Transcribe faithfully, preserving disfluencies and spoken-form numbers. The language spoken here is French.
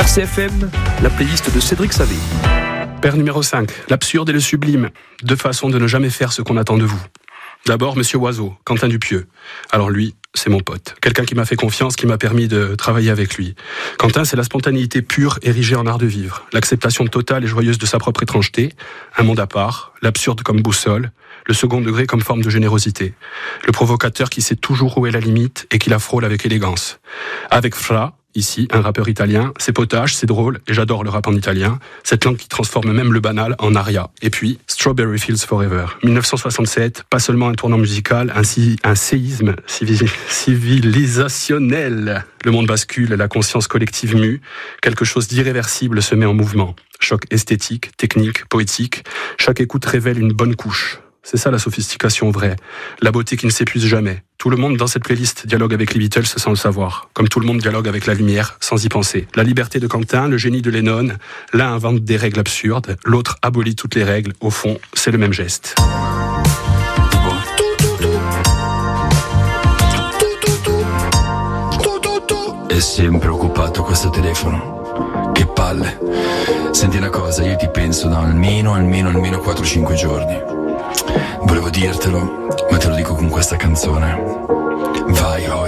R C F M, la playlist de Cédric Savé. Père numéro cinq, l'absurde et le sublime. Deux façons de ne jamais faire ce qu'on attend de vous. D'abord, Monsieur Oiseau, Quentin Dupieux. Alors lui, c'est mon pote. Quelqu'un qui m'a fait confiance, qui m'a permis de travailler avec lui. Quentin, c'est la spontanéité pure érigée en art de vivre. L'acceptation totale et joyeuse de sa propre étrangeté. Un monde à part. L'absurde comme boussole. Le second degré comme forme de générosité. Le provocateur qui sait toujours où est la limite et qui la frôle avec élégance. Avec Fra, ici, un rappeur italien, c'est potage, c'est drôle, et j'adore le rap en italien, cette langue qui transforme même le banal en aria. Et puis, Strawberry Fields Forever, dix-neuf cent soixante-sept, pas seulement un tournant musical, ainsi un séisme civil- civilisationnel. Le monde bascule, la conscience collective mue, quelque chose d'irréversible se met en mouvement. Choc esthétique, technique, poétique, chaque écoute révèle une bonne couche. C'est ça la sophistication vraie, la beauté qui ne s'épuise jamais. Tout le monde dans cette playlist dialogue avec les Beatles sans le savoir, comme tout le monde dialogue avec la lumière sans y penser. La liberté de Quentin, le génie de Lennon, l'un invente des règles absurdes, l'autre abolit toutes les règles, au fond, c'est le même geste. È sempre occupato questo telefono. Che palle. Senti una cosa, io ti penso da almeno, almeno, almeno quattro cinque giorni. Volevo dirtelo, ma te lo dico con questa canzone. Vai, oh.